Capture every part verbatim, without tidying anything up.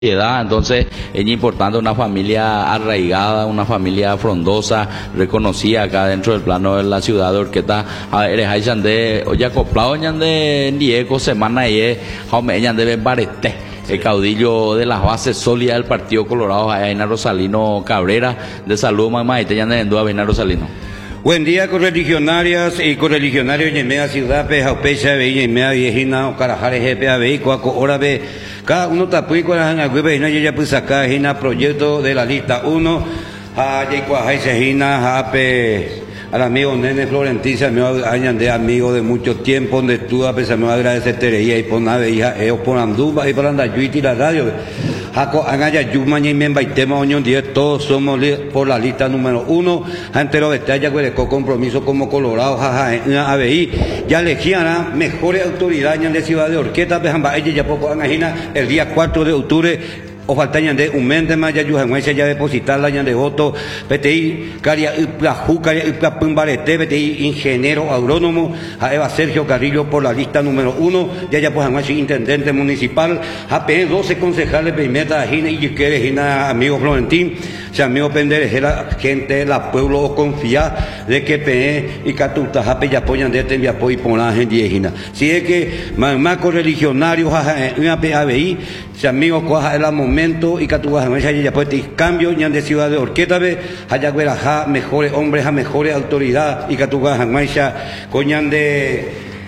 Edad, entonces es importante una familia arraigada, una familia frondosa, reconocida acá dentro del plano de la ciudad de Orqueta. A ver, hay de oye acoplado de Diego semana y Jaume de Barete, el caudillo de las bases sólidas del Partido Colorado, Aina Rosalino Cabrera, de salud, mamá, y te llaman en duda, Aina Rosalino. Buen día, correligionarias y correligionarios de media ciudad, Pejaupecha, Bella y media viejina, o Carajares, G P A, B, Coaco, Hora B. Cada uno tapui con la Janacuepe, y ya pues acá, Gina, proyecto de la lista uno, a Yacuajay, Gina, a P. Al amigo Nene Florentín, amigo de amigo de mucho tiempo, donde estuvo, a pesar de agradecer Tereía y por nave, hija, ellos por Andúba y por Andayuiti y la radio. Jaco, Angaya, Yuma, y Memba y Tema, Oñón diez, todos somos por la lista número uno. Antero Betalla, Guereco, compromiso como Colorado, jaja, en A B I. Ya elegían mejores autoridades de Ciudad de Orqueta, Pejamba, ella ya poco, imagina, el día cuatro de octubre. O faltañan de un mente más ya yujanguense ya depositar la de voto P T I caria Iplajú caria Iplapumbarete P T I ingeniero agrónomo a Eva Sergio Carrillo por la lista número uno ya ya pues Janguense intendente municipal a P doce concejales primera Gina y Yiquere Gina amigo Florentín si amigo Penderes la gente la pueblo confía de que P y Catuta Jape ya apoyan de este y apoyo por la gente Gina si es que más correligionarios una P A B I si amigo coja el momento y que tú vas a ver ya pues cambio ya de Ciudad de Orqueta ve allá verá mejores hombres a mejores autoridades y que tú vas a ver coñan de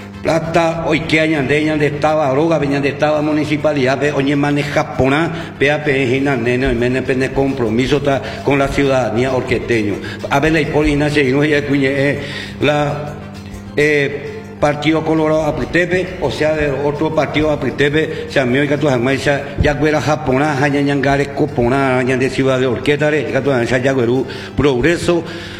plata hoy que añan de añan de estaba droga venían de estaba municipalidad ve oye maneja pona P A P Gina nene y mene pene compromiso con la ciudadanía orqueteño a ver la hipolina se no ya cuñe la eh Partido Colorado Apritepe, o sea, de otro partido Apritepe, se amigo y que tu jamaica, ya güera japonés, añangare copona, añan de Ciudad de Orquetare, y que tu jamaica ya güeru progreso,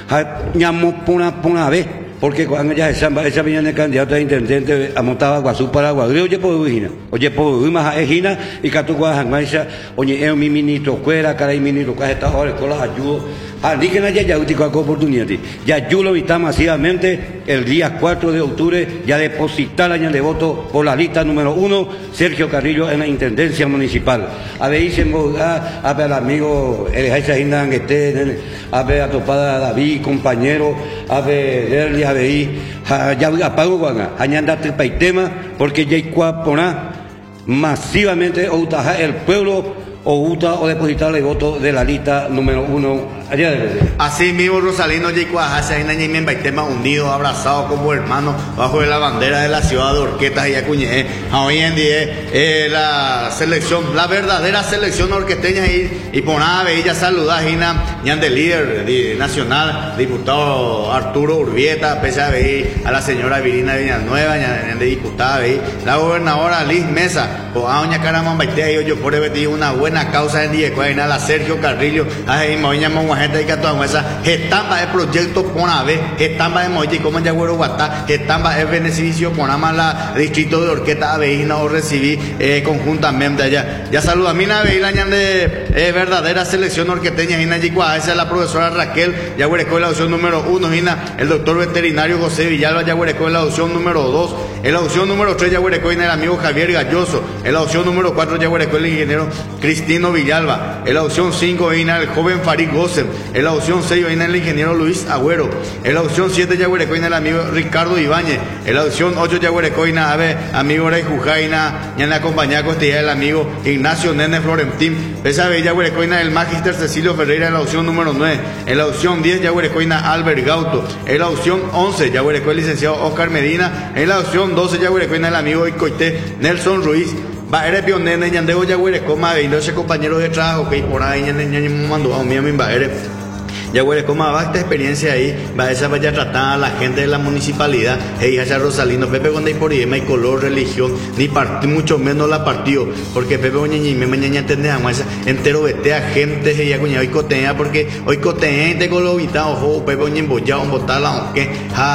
ñamo pona pona vez, porque cuando ya esa esa viene el candidato a intendente a Montaba Guazú para Guadalajara, oye por Gina, oye por más Gina, y que tu jamaica, oye, es mi ministro, cuera, cara y ministro, que está ahora con las ayudas. Indígenas ya ya útil oportunidad. Ya yo lo invitamos masivamente el día cuatro de octubre ya depositar año de voto por la lista número uno, Sergio Carrillo en la Intendencia Municipal. A ver, se a a ver al amigo Eliezer Hindan que esté, a ver a topada David, compañero, a ver Derli, a ver ya apago guanga, añanda tema porque ya hay cuapona masivamente outaja el pueblo o uta o depositar el voto de la lista número uno. Así mismo Rosalino Yicuaja, y tema unido, abrazado como hermano bajo de la bandera de la ciudad de Orqueta y Acuñé. Hoy en día eh, la selección, la verdadera selección orqueteña y, y por nada bella saludar a Gina, ñan de líder de, nacional, diputado Arturo Urbieta, pese a ver a la señora Virina Villanueva, ñan de diputada, ¿ve? La gobernadora Liz Mesa, o a doña Caramba Baitea y yo por pedir una buena causa en día, a la Sergio Carrillo, a Moña gente y que toda esa estamba el proyecto Ponave, estamba de Moji como en Yagüero Guatá, estamba el beneficio Ponama la distrito de Orqueta Aveína o recibí eh, conjuntamente allá. Ya saluda a mí Aveína de eh, verdadera selección orqueteña Gina Yicua, esa es la profesora Raquel Yagüereco la opción número uno, Gina, el doctor veterinario José Villalba Yagüereco la opción número dos, en la opción número tres Yagüereco el amigo Javier Galloso, en la opción número cuatro Yagüereco el ingeniero Cristino Villalba, en la opción cinco Gina el joven Farid Gossem, en la opción seis viene el ingeniero Luis Agüero, en la opción siete Yagüerecoina el amigo Ricardo Ibáñez, en la opción ocho Yagüerecoina ave amigo Rey Jujaina, y en la compañía costilla el amigo Ignacio Nene Florentín, esa vez Yagüerecoina el magister Cecilio Ferreira en la opción número nueve, en la opción diez Yagüerecoina Albert Gauto, en la opción once Yagüereco el licenciado Oscar Medina, en la opción doce Yagüerecoina el amigo Icoité Nelson Ruiz, va eres pionero ñandego Yagüereco más y los compañeros de trabajo que por ahí ñandego mandó a mí a mi baere Yagüereco más va esta experiencia ahí va esa vaya a tratar a la gente de la municipalidad y a Rosalino Pepe cuando hay por ahí no hay color religión ni partido mucho menos la partido porque Pepe oñeñi me mañana entendemos esa entero vete a gente y ya coña hoy cotea porque hoy cotea te colovita ojo Pepe oñen bollado botarla aunque ja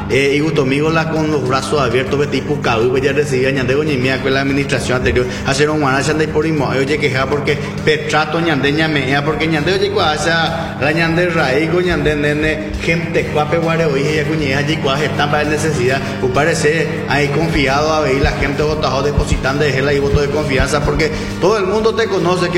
eh, y gustomigo la con los brazos abiertos, betí pucado, y ya recibía ñande goñemia con la administración anterior, hacer un guanacha de por imo, oye queja porque petrato ñande ñamea, porque ñande oye cuacha, la ñande raíz, ñande nene, gente cuape guare, oye ya cuñeja, y cuaja están para necesidad, pues parece ahí confiado a ver la gente votado depositando de gela y voto de confianza, porque todo el mundo te conoce que